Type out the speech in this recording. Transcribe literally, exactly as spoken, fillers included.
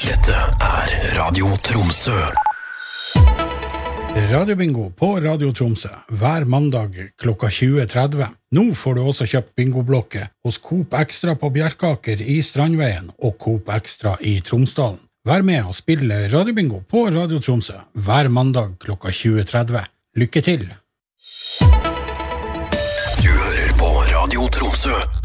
Dette er Radio Tromsø. Radiobingo på Radio Tromsø hver mandag klokka tjue tretti. Nå får du også kjøpt bingoblokke hos Coop Extra på Bjerkaker i Strandveien og Coop Extra i Tromsdalen. Vær med og spille Radiobingo på Radio Tromsø hver mandag klokka tjue tretti. Lykke til! Du hører på Radio Tromsø.